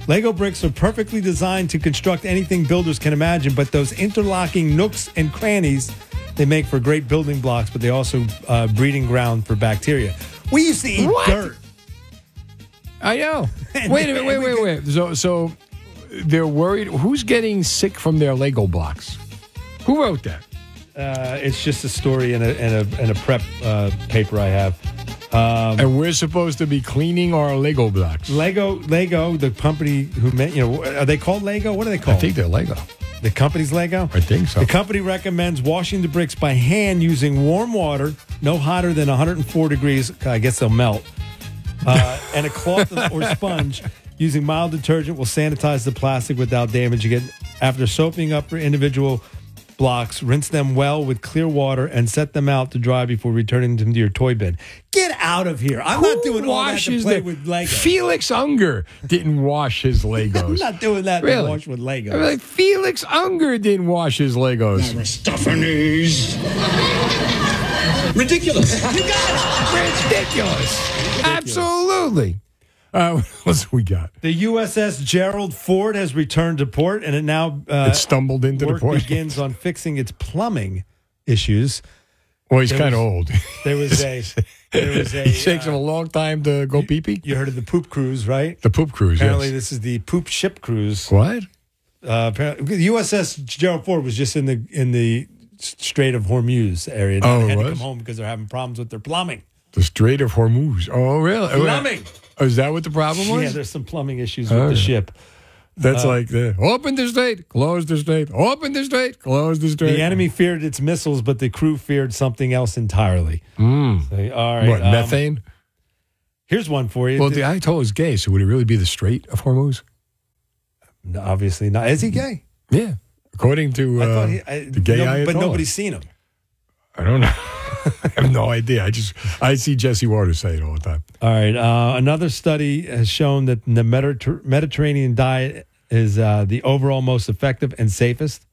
Lego bricks are perfectly designed to construct anything builders can imagine, but those interlocking nooks and crannies, they make for great building blocks, but they also breeding ground for bacteria. We used to eat dirt. I know. Wait a minute. Wait. So they're worried. Who's getting sick from their Lego blocks? Who wrote that? It's just a story in a prep paper I have. And we're supposed to be cleaning our Lego blocks. Lego, the company who made, are they called Lego? What are they called? I think they're Lego. The company's Lego? I think so. The company recommends washing the bricks by hand using warm water, no hotter than 104 degrees. I guess they'll melt. And a cloth or sponge using mild detergent will sanitize the plastic without damaging it. After soaping up for individual blocks, rinse them well with clear water and set them out to dry before returning them to your toy bin. Get out of here. I'm not doing all that to play with Legos. Felix Unger didn't wash his Legos. I'm not doing that to wash with Legos. I'm like, Felix Unger didn't wash his Legos. Aristophanes. Ridiculous. You got it. Ridiculous. Absolutely. What else we got? The USS Gerald Ford has returned to port, and it now it stumbled into the port. Begins on fixing its plumbing issues. Well, he's kind of old. There was a. It takes him a long time to go pee-pee. You heard of the poop cruise, right? The poop cruise. Apparently, yes. This is the poop ship cruise. What? Apparently, the USS Gerald Ford was just in the Strait of Hormuz area. Now they had to come home because they're having problems with their plumbing. The Strait of Hormuz. Oh, really? Plumbing. Oh, is that what the problem was? Yeah, there's some plumbing issues with the ship. That's like open the strait, close the strait, open the strait, close the strait. The enemy feared its missiles, but the crew feared something else entirely. So, all right. What, methane? Here's one for you. Well, the Ayatollah is gay, so would it really be the Strait of Hormuz? No, obviously not. Is he gay? Yeah. According to the gay Ayatollah. But nobody's seen him. I don't know. I have no idea. I see Jesse Waters say it all the time. All right. Another study has shown that the Mediterranean diet is the overall most effective and safest.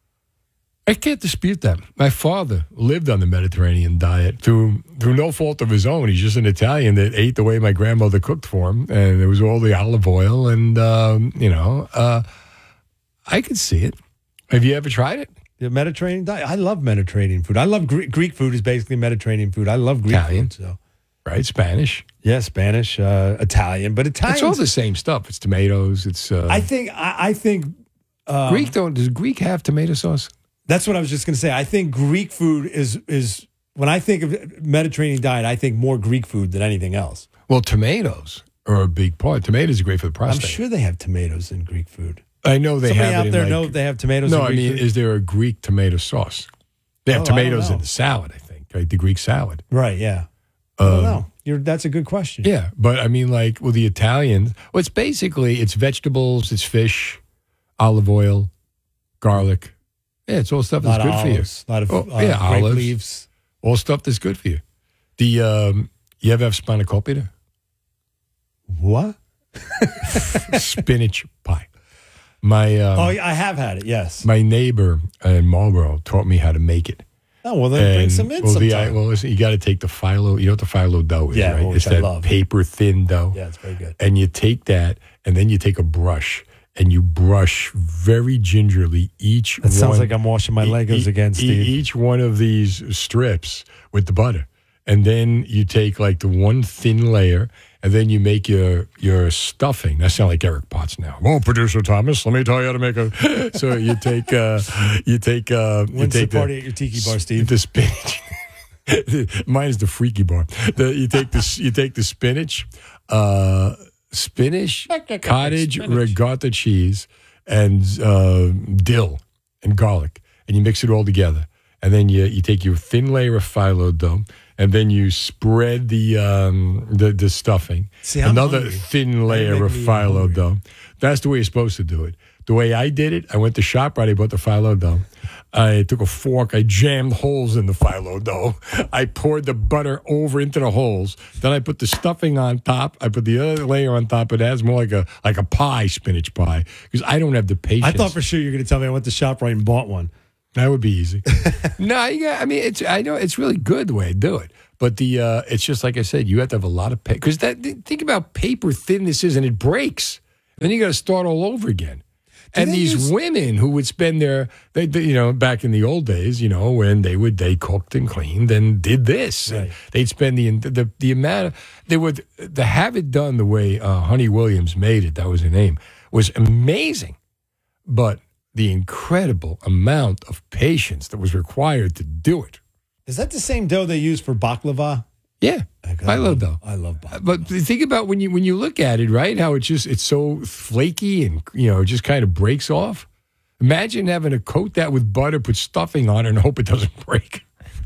I can't dispute that. My father lived on the Mediterranean diet through no fault of his own. He's just an Italian that ate the way my grandmother cooked for him, and it was all the olive oil, and I could see it. Have you ever tried it? The Mediterranean diet. I love Mediterranean food. I love Greek food is basically Mediterranean food. I love Greek Italian, food. So. Right? Spanish. Yeah, Spanish, Italian, but Italian. It's all the same stuff. It's tomatoes. It's. I think. Greek does Greek have tomato sauce? That's what I was just going to say. I think Greek food is when I think of Mediterranean diet, I think more Greek food than anything else. Well, tomatoes are a big part. Tomatoes are great for the prostate. I'm sure they have tomatoes in Greek food. I know they Somebody have it out there in know if they have tomatoes. No, in Greek I mean, food? is there a Greek tomato sauce? They have tomatoes in the salad, I think, right? The Greek salad. Right, yeah. I don't know. That's a good question. Yeah, but I mean, like, well, the Italians, well, it's vegetables, it's fish, olive oil, garlic. Yeah, it's all stuff that's good olives, for you. A lot of grape olives, leaves. All stuff that's good for you. You ever have spanakopita? What? Spinach pie. I have had it, yes. My neighbor in Marlboro taught me how to make it. Oh, well, then bring some in sometime. Listen, you got to take the phyllo. You know what the phyllo dough is, yeah, right? It's that paper-thin dough. Yeah, it's very good. And you take that, and then you take a brush, and you brush very gingerly each one. That sounds like I'm washing my Legos again, Steve. Each one of these strips with the butter. And then you take like the one thin layer, and then you make your stuffing. That sounds like Eric Potts now. Well, Producer Thomas, let me tell you how to make a. So you take When's the party at your tiki bar, Steve? The spinach. Mine is the freaky bar. You take the spinach, cottage regatta cheese, and dill and garlic, and you mix it all together. And then you take your thin layer of phyllo dough, and then you spread the stuffing. See, another thin layer of phyllo dough. That's the way you're supposed to do it. The way I did it, I went to ShopRite, I bought the phyllo dough. I took a fork, I jammed holes in the phyllo dough. I poured the butter over into the holes. Then I put the stuffing on top. I put the other layer on top of that. It's more like a pie, spinach pie, because I don't have the patience. I thought for sure you were going to tell me I went to ShopRite and bought one. That would be easy. No, I mean, I know it's really good the way I do it, but it's just like I said, you have to have a lot of paper because think about paper thin this is, and it breaks. Then you got to start all over again. And they these women who would spend back in the old days, when they cooked and cleaned and did this, Right. and they'd spend the amount to have it done the way Honey Williams made it. That was her name. Was amazing, but the incredible amount of patience that was required to do it. Is that the same dough they use for baklava? Yeah, I love dough. I love baklava. But think about when you look at it, right? How it's so flaky and just kind of breaks off. Imagine having to coat that with butter, put stuffing on it, and hope it doesn't break.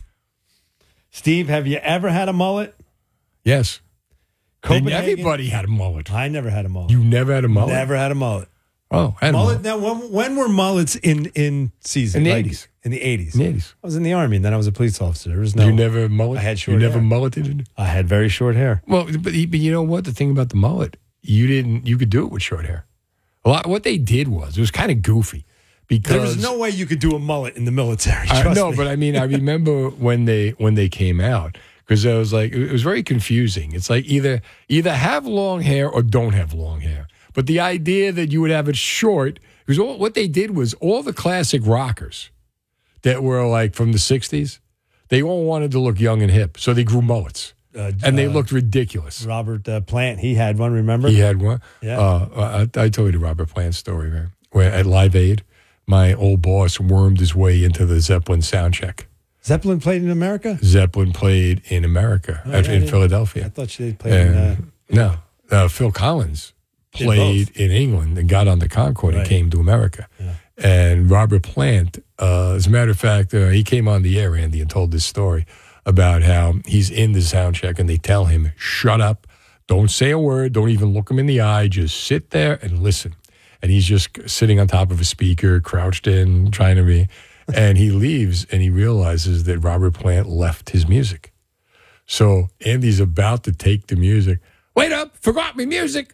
Steve, have you ever had a mullet? Yes, Copenhagen? everybody had a mullet. I never had a mullet. You never had a mullet? Never had a mullet. Oh, I had Mullet. a Now, when were mullets in season? In the Like, 80s. In the 80s. In the 80s. I was in the Army, and then I was a police officer. There was no. You never mullet? I had short You never hair. mulleted? I had very short hair. Well, but you know what? The thing about the mullet, you could do it with short hair. What they did was, it was kind of goofy. Because There was no way you could do a mullet in the military. Trust no, me. but I mean, I remember when they came out, because I was like, it was very confusing. It's like either have long hair or don't have long hair. But the idea that you would have it short, because what they did was all the classic rockers that were like from the 60s, they all wanted to look young and hip. So they grew mullets. And they looked ridiculous. Robert Plant, he had one, remember? He had one. Yeah. I told you the Robert Plant story, man. Where at Live Aid, my old boss wormed his way into the Zeppelin sound check. Zeppelin played in America? Zeppelin played in America, in Philadelphia. I thought they played in... No, Phil Collins played in England and got on the Concorde and came to America. Yeah. And Robert Plant, as a matter of fact, he came on the air, Andy, and told this story about how he's in the sound check and they tell him, shut up, don't say a word, don't even look him in the eye, just sit there and listen. And he's just sitting on top of a speaker, crouched in, trying to be, and he leaves and he realizes that Robert Plant left his music. So Andy's about to take the music. Wait up, forgot me music.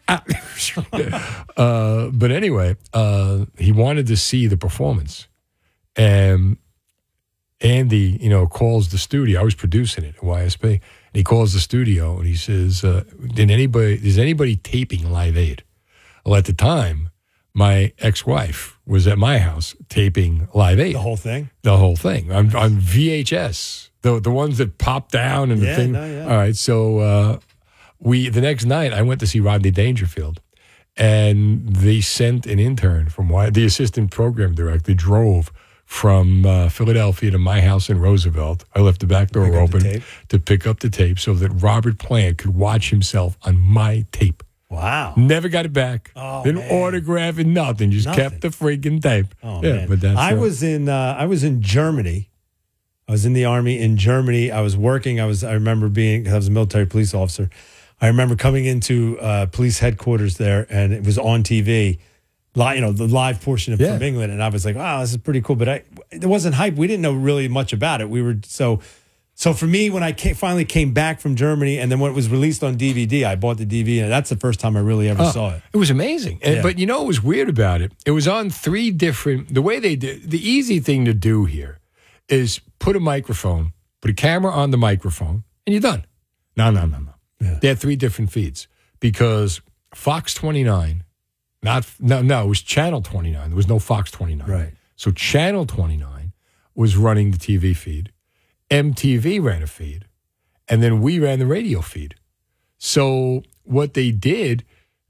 But anyway, he wanted to see the performance. And Andy, calls the studio. I was producing it at YSP. And he calls the studio and he says, is anybody taping Live Aid? Well, at the time, my ex-wife was at my house taping Live Aid. The whole thing? The whole thing. On VHS. The ones that pop down and the thing. Yeah. All right, so the next night I went to see Rodney Dangerfield, and they sent an intern from the assistant program director drove from Philadelphia to my house in Roosevelt. I left the back door open to pick up the tape so that Robert Plant could watch himself on my tape. Wow. Never got it back. Oh, Didn't autograph it, nothing. Just kept the freaking tape. Oh, yeah, man. but that's I was in Germany. I was in the Army in Germany. I was working. I remember being, because I was a military police officer. I remember coming into police headquarters there, and it was on TV, the live portion from England, and I was like, wow, this is pretty cool. But it wasn't hype. We didn't know really much about it. We were so for me, when I finally came back from Germany, and then when it was released on DVD, I bought the DVD, and that's the first time I really ever saw it. It was amazing. But what was weird about it? It was on three different, the way they did, the easy thing to do here is put a camera on the microphone, and you're done. No. Yeah. They had three different feeds because Fox 29, it was Channel 29. There was no Fox 29. Right. So Channel 29 was running the TV feed. MTV ran a feed, and then we ran the radio feed. So what they did,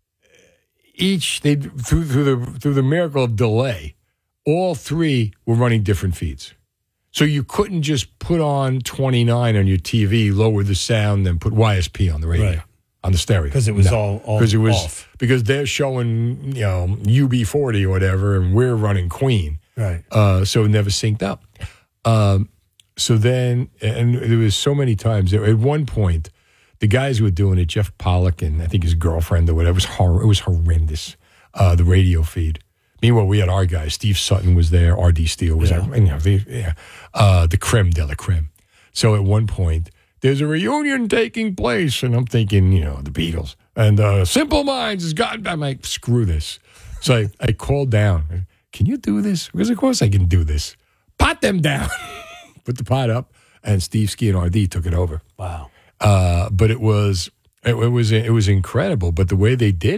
through the miracle of delay, all three were running different feeds. So you couldn't just put on 29 on your TV, lower the sound, then put YSP on the radio, on the stereo. Because it was all off. Because they're showing, UB40 or whatever, and we're running Queen. Right. So it never synced up. So then, and there was so many times, at one point, the guys who were doing it, Jeff Pollock and I think his girlfriend or whatever, it was horrendous, the radio feed. Meanwhile, we had our guys. Steve Sutton was there. R.D. Steele was there. The creme de la creme. So at one point, there's a reunion taking place, and I'm thinking, the Beatles. And Simple Minds has gotten... I'm like, screw this. So I called down. Can you do this? Because, of course, I can do this. Pot them down. Put the pot up, and Steve Ski and R.D. took it over. Wow. But it was incredible. But the way they did it,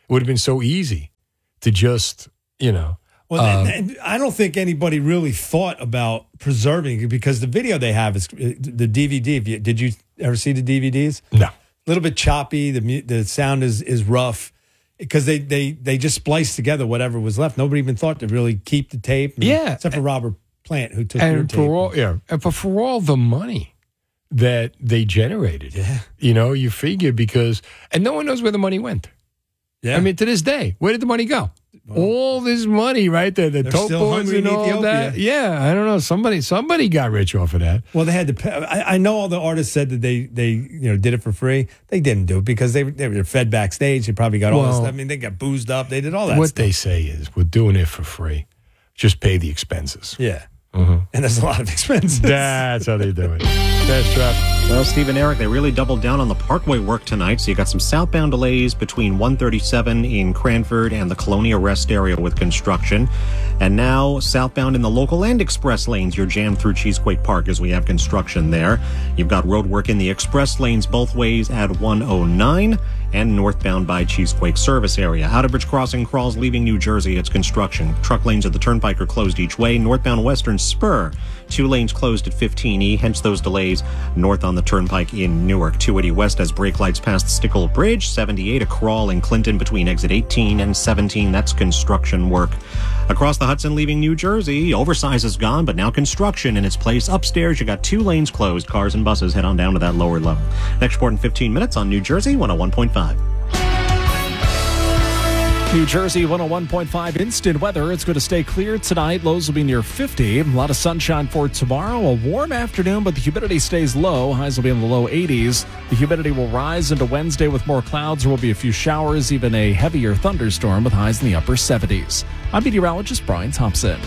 It would have been so easy to just, Well, and I don't think anybody really thought about preserving it because the video they have is the DVD. Did you ever see the DVDs? No. A little bit choppy. The sound is rough because they just spliced together whatever was left. Nobody even thought to really keep the tape. Except for Robert Plant, who took your tape. But for all the money that they generated, you figure and no one knows where the money went. Yeah. I mean, to this day, where did the money go? All this money right there, the tote boards and all that. Yeah, I don't know. Somebody got rich off of that. Well, they had to pay. I know all the artists said that they did it for free. They didn't do it because they were fed backstage. They probably got all this stuff. I mean, they got boozed up. They did all that What stuff. they say is, we're doing it for free. Just pay the expenses. Yeah. And there's a lot of expenses. That's how they do it. Fast traffic. Well, Steve and Eric, they really doubled down on the Parkway work tonight, so you got some southbound delays between 137 in Cranford and the Colonia Rest area with construction. And now southbound in the local and express lanes, you're jammed through Cheesequake Park as we have construction there. You've got road work in the express lanes both ways at 109 and northbound by Cheesequake service area. Outerbridge Crossing crawls leaving New Jersey. It's construction. Truck lanes at the Turnpike are closed each way. Northbound Western Spur, 2 lanes closed at 15E, hence those delays north on the Turnpike in Newark. 280 West has brake lights past Stickle Bridge. 78 a crawl in Clinton between exit 18 and 17. That's construction work. Across the Hudson leaving New Jersey, oversize is gone, but now construction in its place. Upstairs, you got 2 lanes closed. Cars and buses head on down to that lower level. Next report in 15 minutes on New Jersey 101.5. New Jersey 101.5 instant weather. It's going to stay clear tonight. Lows will be near 50. A lot of sunshine for tomorrow. A warm afternoon, but the humidity stays low. Highs will be in the low 80s. The humidity will rise into Wednesday with more clouds. There will be a few showers, even a heavier thunderstorm with highs in the upper 70s. I'm meteorologist Brian Thompson.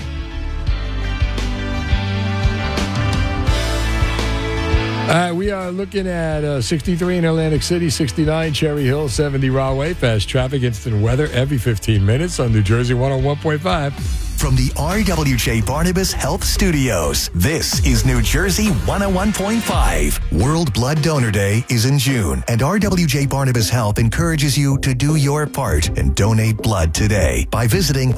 We are looking at 63 in Atlantic City, 69 Cherry Hill, 70 Rahway. Fast traffic, instant weather every 15 minutes on New Jersey 101.5. From the RWJ Barnabas Health Studios, this is New Jersey 101.5. World Blood Donor Day is in June, and RWJ Barnabas Health encourages you to do your part and donate blood today by visiting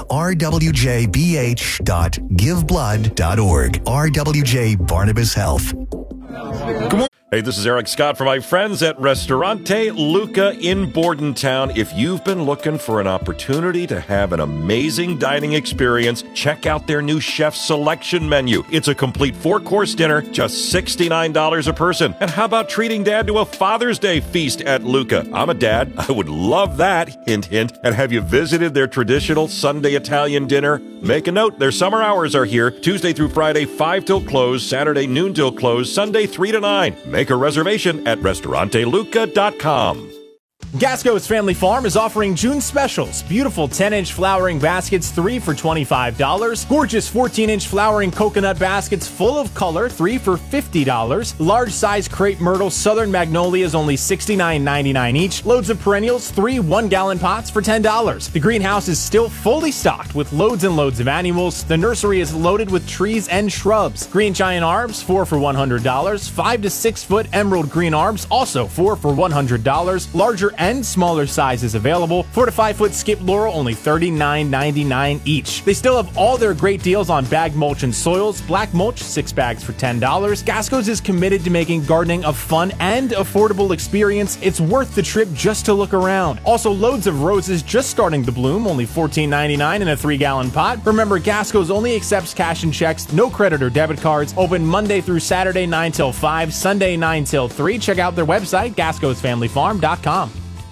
rwjbh.giveblood.org. RWJ Barnabas Health. Hey, this is Eric Scott for my friends at Ristorante Luca in Bordentown. If you've been looking for an opportunity to have an amazing dining experience, check out their new chef selection menu. It's a complete 4-course dinner, just $69 a person. And how about treating Dad to a Father's Day feast at Luca? I'm a dad. I would love that. Hint, hint. And have you visited their traditional Sunday Italian dinner? Make a note. Their summer hours are here, Tuesday through Friday, 5 till close, Saturday noon till close, Sunday 3 to 9. Make a reservation at restauranteluca.com. Gasco's Family Farm is offering June specials. Beautiful 10-inch flowering baskets, 3 for $25. Gorgeous 14-inch flowering coconut baskets full of color, 3 for $50. Large size crepe myrtle Southern Magnolias, only $69.99 each. Loads of perennials, 3 1-gallon pots for $10. The greenhouse is still fully stocked with loads and loads of annuals. The nursery is loaded with trees and shrubs. Green giant arbs, 4 for $100. 5 to 6 foot emerald green arbs, also 4 for $100. Larger and smaller sizes available. 4 to 5 foot skip laurel, only $39.99 each. They still have all their great deals on bag mulch and soils. Black mulch, 6 bags for $10. Gasco's is committed to making gardening a fun and affordable experience. It's worth the trip just to look around. Also, loads of roses just starting to bloom, only $14.99 in a 3-gallon pot. Remember, Gasco's only accepts cash and checks, no credit or debit cards. Open Monday through Saturday 9 till 5, Sunday 9 till 3. Check out their website, gascosfamilyfarm.com.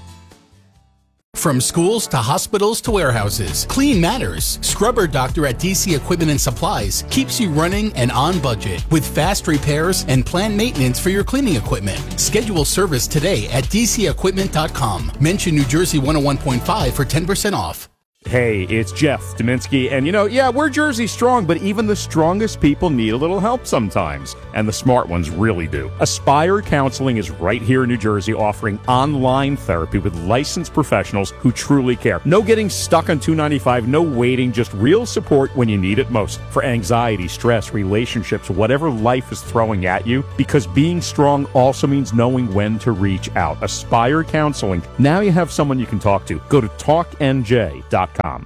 From schools to hospitals to warehouses, clean matters. Scrubber Doctor at DC Equipment and Supplies keeps you running and on budget with fast repairs and planned maintenance for your cleaning equipment. Schedule service today at dcequipment.com. Mention New Jersey 101.5 for 10% off. Hey, it's Jeff Dominski, and we're Jersey strong, but even the strongest people need a little help sometimes, and the smart ones really do. Aspire Counseling is right here in New Jersey, offering online therapy with licensed professionals who truly care. No getting stuck on $295, no waiting, just real support when you need it most. For anxiety, stress, relationships, whatever life is throwing at you, because being strong also means knowing when to reach out. Aspire Counseling. Now you have someone you can talk to. Go to talknj.com.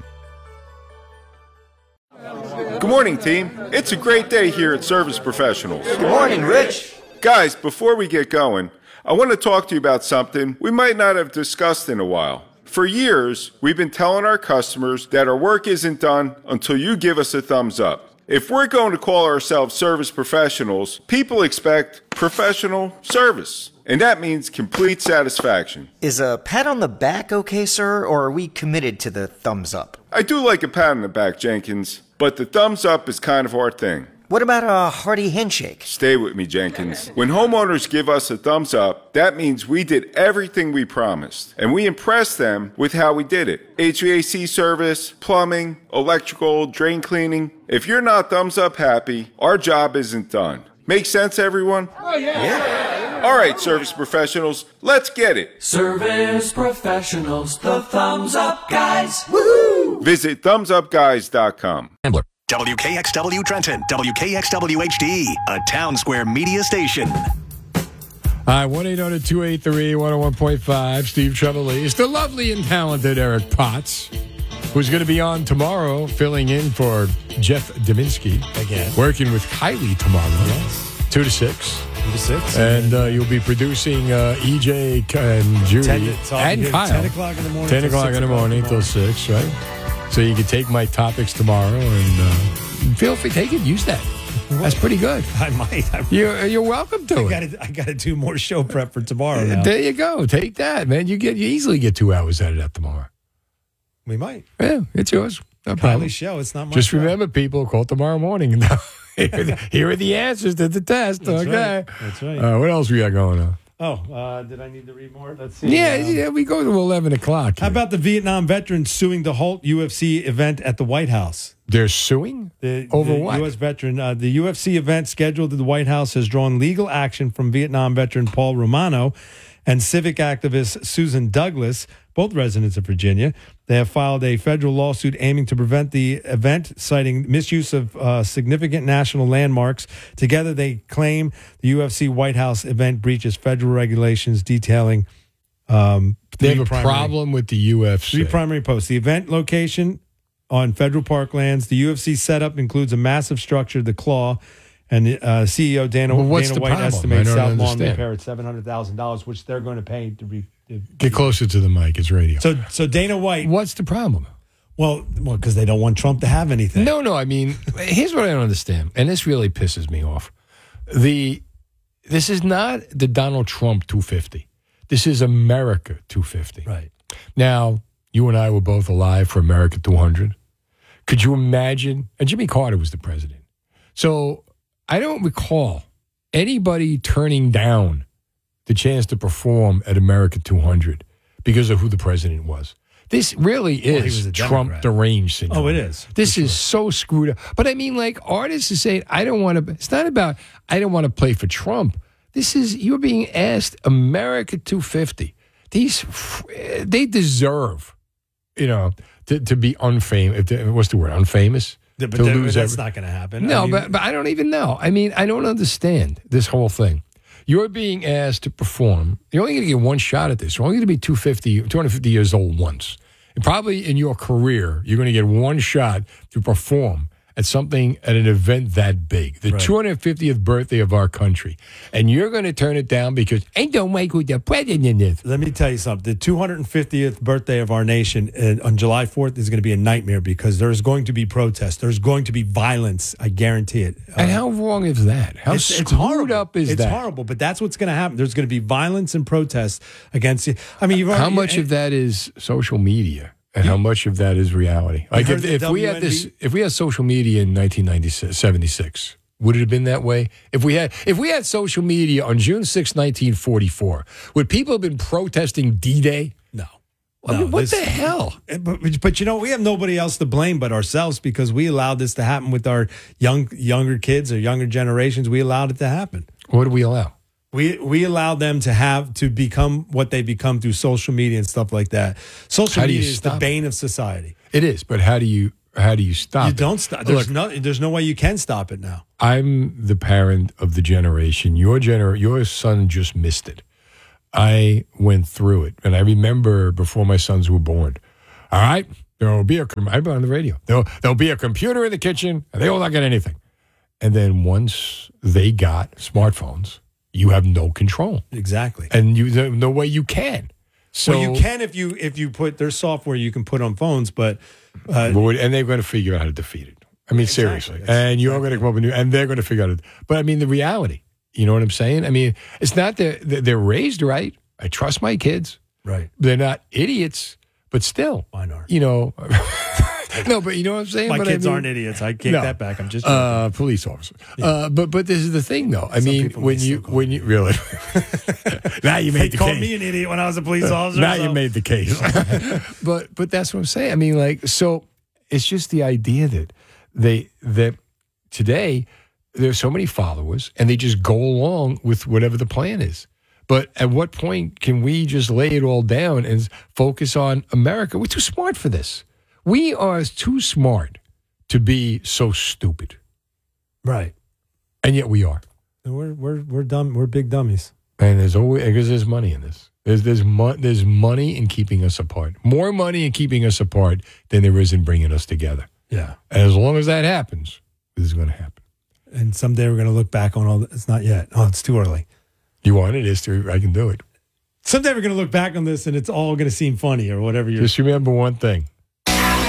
Good morning, team. It's a great day here at Service Professionals. Good morning, Rich. Guys, before we get going, I want to talk to you about something we might not have discussed in a while. For years, we've been telling our customers that our work isn't done until you give us a thumbs up. If we're going to call ourselves Service Professionals, people expect professional service. And that means complete satisfaction. Is a pat on the back okay, sir, or are we committed to the thumbs up? I do like a pat on the back, Jenkins, but the thumbs up is kind of our thing. What about a hearty handshake? Stay with me, Jenkins. When homeowners give us a thumbs up, that means we did everything we promised. And we impressed them with how we did it. HVAC service, plumbing, electrical, drain cleaning. If you're not thumbs up happy, our job isn't done. Make sense, everyone? Oh, yeah. All right, Service Professionals, let's get it. Service Professionals, the thumbs up guys. Woo! Visit thumbsupguys.com. WKXW Trenton, WKXW HD, a Town Square media station. 1-800-283-101.5. Steve Trevelise, the lovely and talented Eric Potts, who's going to be on tomorrow, filling in for Jeff Dominski. Again. Working with Kylie tomorrow. Yes. 2 to 6. 2 to 6. And you'll be producing EJ and Judy and Kyle. 10 o'clock in the morning. 10 o'clock in the morning till 6, right? So you can take my topics tomorrow and feel free, take it, use that. That's pretty good. I might. You're welcome to it. I got to do more show prep for tomorrow now. There you go. Take that, man. You easily get 2 hours out of that tomorrow. We might. Yeah, it's yours. No problem. Kylie's show. It's not my Just show. Remember, people, call tomorrow morning. Here are the answers to the test. That's okay. Right. That's right. What else we got going on? Did I need to read more? Let's see. Yeah, we go to 11 o'clock. How about the Vietnam veterans suing the Holt UFC event at the White House? They're suing? Over what? U.S. veteran. The UFC event scheduled at the White House has drawn legal action from Vietnam veteran Paul Romano and civic activist Susan Douglas, both residents of Virginia. They have filed a federal lawsuit aiming to prevent the event, citing misuse of significant national landmarks. Together, they claim the UFC White House event breaches federal regulations detailing they have a problem with the UFC. 3 primary posts. The event location on federal parklands. The UFC setup includes a massive structure, the Claw, and CEO Dana White estimates South Lawn repair at $700,000, which they're going to pay to get closer to the mic. It's radio. So Dana White. What's the problem? Well, because they don't want Trump to have anything. No. I mean, here's what I don't understand, and this really pisses me off. This is not the Donald Trump 250. This is America 250. Right. Now, you and I were both alive for America 200. Could you imagine? And Jimmy Carter was the president. So I don't recall anybody turning down the chance to perform at America 200 because of who the president was. This really is Trump deranged syndrome. Oh, it is. This is so screwed up. But I mean, like, artists are saying, I don't want to, it's not about, I don't want to play for Trump. This is, you're being asked America 250. They deserve, to be unfamous. What's the word? Unfamous? But that's not going to happen. No, but I don't even know. I mean, I don't understand this whole thing. You're being asked to perform. You're only going to get one shot at this. You're only going to be 250 years old once. And probably in your career, you're going to get one shot to perform at an event that big, the 250th birthday of our country. And you're going to turn it down because I don't like who the president is. Let me tell you something. The 250th birthday of our nation on July 4th is going to be a nightmare because there's going to be protests. There's going to be violence. I guarantee it. And how wrong is that? How screwed up is that? It's horrible, but that's what's going to happen. There's going to be violence and protests against it. I mean, how much of that is social media? And how much of that is reality? Like if we had social media in 1976, would it have been that way? If we had social media on June 6, 1944, would people have been protesting D-Day? No. I mean, what the hell? But we have nobody else to blame but ourselves because we allowed this to happen with our younger kids or younger generations. We allowed it to happen. What do we allow? We allowed them to become what they become through social media and stuff like that. Social media is the bane of society. It is, but how do you stop it? You don't stop. There's no way you can stop it now. I'm the parent of the generation. Your son just missed it. I went through it, and I remember before my sons were born. All right, there will be I've been on the radio. There'll be a computer in the kitchen, and they will not get anything. And then once they got smartphones, you have no control. Exactly, and there's no way you can. So well, you can if you put there's software you can put on phones, but and they're going to figure out how to defeat it. I mean, seriously, and you're going to come up and they're going to figure out it. But I mean, the reality. You know what I'm saying? I mean, it's not that they're raised right. I trust my kids. Right. They're not idiots, but still. Why not? No, but you know what I'm saying? My kids aren't idiots. I take that back. I'm just police officers. Yeah. But this is the thing, though. I mean, when you really now you made the case. They called me an idiot when I was a police officer. Now you made the case. but that's what I'm saying. I mean, so it's just the idea that today there's so many followers and they just go along with whatever the plan is. But at what point can we just lay it all down and focus on America? We're too smart for this. We are too smart to be so stupid. Right. And yet we are. We're dumb. We're big dummies. And there's money in this. There's money in keeping us apart. More money in keeping us apart than there is in bringing us together. Yeah. And as long as that happens, this is going to happen. And someday we're going to look back on all that. It's not yet. Oh, it's too early. You want it? I can do it. Someday we're going to look back on this and it's all going to seem funny or whatever. Just remember one thing.